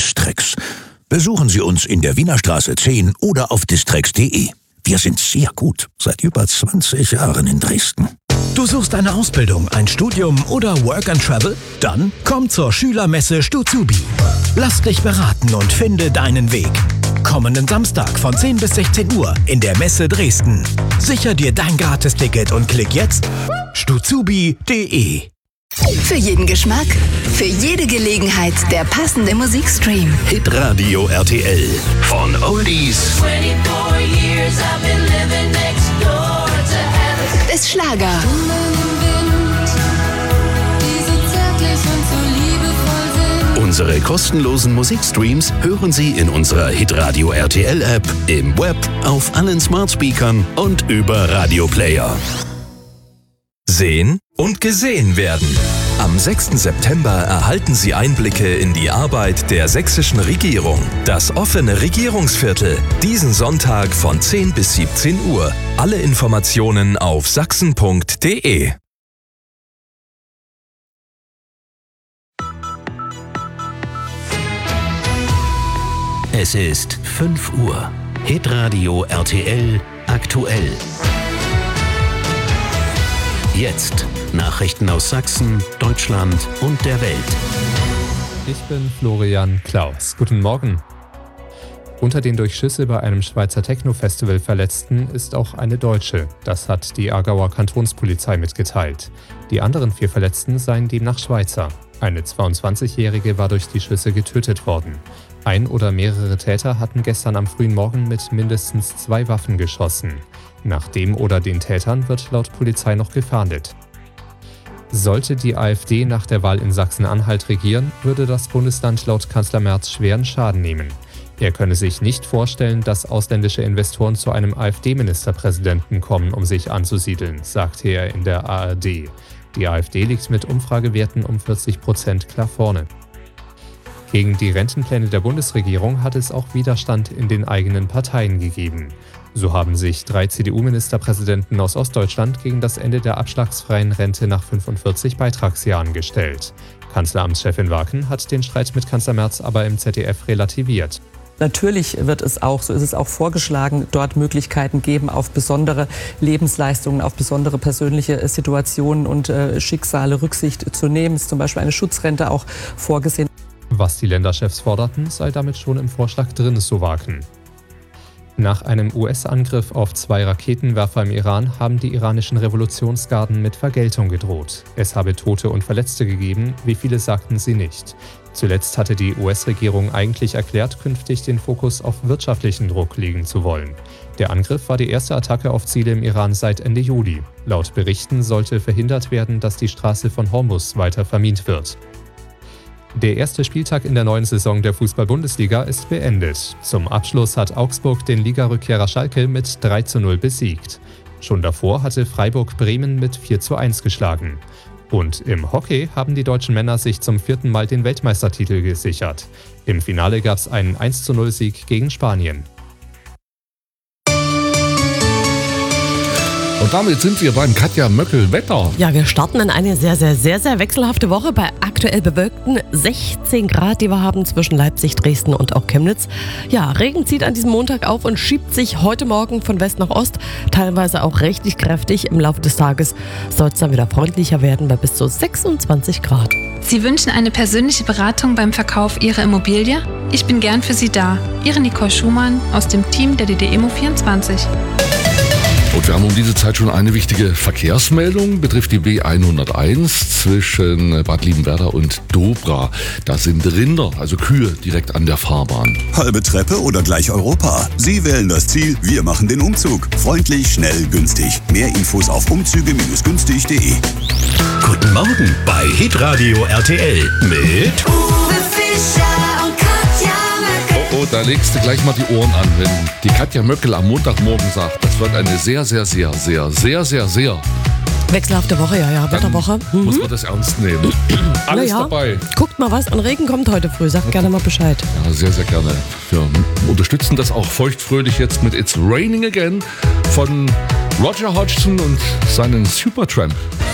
Distrex. Besuchen Sie uns in der Wiener Straße 10 oder auf distrex.de. Wir sind sehr gut, seit über 20 Jahren in Dresden. Du suchst eine Ausbildung, ein Studium oder Work and Travel? Dann komm zur Schülermesse Stuzubi. Lass dich beraten und finde deinen Weg. Kommenden Samstag von 10 bis 16 Uhr in der Messe Dresden. Sicher dir dein Gratisticket und klick jetzt stuzubi.de. Für jeden Geschmack, für jede Gelegenheit der passende Musikstream. Hitradio RTL. Von Oldies 24 years I've been living next door to heaven. Bis Schlager. Unsere kostenlosen Musikstreams hören Sie in unserer Hitradio RTL App, im Web, auf allen Smartspeakern und über Radioplayer. Sehen und gesehen werden. Am 6. September erhalten Sie Einblicke in die Arbeit der sächsischen Regierung. Das offene Regierungsviertel. Diesen Sonntag von 10 bis 17 Uhr. Alle Informationen auf sachsen.de. Es ist 5 Uhr. Hitradio RTL aktuell. Jetzt Nachrichten aus Sachsen, Deutschland und der Welt. Ich bin Florian Klaus. Guten Morgen. Unter den durch Schüsse bei einem Schweizer Techno-Festival Verletzten ist auch eine Deutsche. Das hat die Aargauer Kantonspolizei mitgeteilt. Die anderen 4 Verletzten seien demnach Schweizer. Eine 22-Jährige war durch die Schüsse getötet worden. Ein oder mehrere Täter hatten gestern am frühen Morgen mit mindestens 2 Waffen geschossen. Nach dem oder den Tätern wird laut Polizei noch gefahndet. Sollte die AfD nach der Wahl in Sachsen-Anhalt regieren, würde das Bundesland laut Kanzler Merz schweren Schaden nehmen. Er könne sich nicht vorstellen, dass ausländische Investoren zu einem AfD-Ministerpräsidenten kommen, um sich anzusiedeln, sagte er in der ARD. Die AfD liegt mit Umfragewerten um 40% klar vorne. Gegen die Rentenpläne der Bundesregierung hat es auch Widerstand in den eigenen Parteien gegeben. So haben sich 3 CDU-Ministerpräsidenten aus Ostdeutschland gegen das Ende der abschlagsfreien Rente nach 45 Beitragsjahren gestellt. Kanzleramtschefin Waken hat den Streit mit Kanzler Merz aber im ZDF relativiert. Natürlich wird es auch, so ist es auch vorgeschlagen, dort Möglichkeiten geben, auf besondere Lebensleistungen, auf besondere persönliche Situationen und Schicksale Rücksicht zu nehmen. Es ist zum Beispiel eine Schutzrente auch vorgesehen. Was die Länderchefs forderten, sei damit schon im Vorschlag drin, so Waken. Nach einem US-Angriff auf 2 Raketenwerfer im Iran haben die iranischen Revolutionsgarden mit Vergeltung gedroht. Es habe Tote und Verletzte gegeben, wie viele sagten sie nicht. Zuletzt hatte die US-Regierung eigentlich erklärt, künftig den Fokus auf wirtschaftlichen Druck legen zu wollen. Der Angriff war die erste Attacke auf Ziele im Iran seit Ende Juli. Laut Berichten sollte verhindert werden, dass die Straße von Hormuz weiter vermint wird. Der erste Spieltag in der neuen Saison der Fußball-Bundesliga ist beendet. Zum Abschluss hat Augsburg den Ligarückkehrer Schalke mit 3:0 besiegt. Schon davor hatte Freiburg Bremen mit 4:1 geschlagen. Und im Hockey haben die deutschen Männer sich zum 4. Mal den Weltmeistertitel gesichert. Im Finale gab es einen 1:0-Sieg gegen Spanien. Und damit sind wir beim Katja Möckel-Wetter. Ja, wir starten in eine sehr wechselhafte Woche bei aktuell bewölkten 16 Grad, die wir haben zwischen Leipzig, Dresden und auch Chemnitz. Ja, Regen zieht an diesem Montag auf und schiebt sich heute Morgen von West nach Ost, teilweise auch richtig kräftig. Im Laufe des Tages soll es dann wieder freundlicher werden bei bis zu 26 Grad. Sie wünschen eine persönliche Beratung beim Verkauf Ihrer Immobilie? Ich bin gern für Sie da. Ihre Nicole Schumann aus dem Team der DDEMO24. Und wir haben um diese Zeit schon eine wichtige Verkehrsmeldung, betrifft die B101 zwischen Bad Liebenwerda und Dobra. Da sind Rinder, also Kühe, direkt an der Fahrbahn. Halbe Treppe oder gleich Europa? Sie wählen das Ziel, wir machen den Umzug. Freundlich, schnell, günstig. Mehr Infos auf umzüge-günstig.de. Guten Morgen bei Hitradio RTL mit Uwe Fischer und Katja Möckel. Oh, da legst du gleich mal die Ohren an, wenn die Katja Möckel am Montagmorgen sagt, das wird eine sehr wechselhafte Woche, Wetterwoche. Muss man das ernst nehmen. Alles dabei. Guckt mal was, an Regen kommt heute früh, sagt gerne mal Bescheid. Ja, sehr gerne. Wir unterstützen das auch feuchtfröhlich jetzt mit It's Raining Again von Roger Hodgson und seinen Supertramp.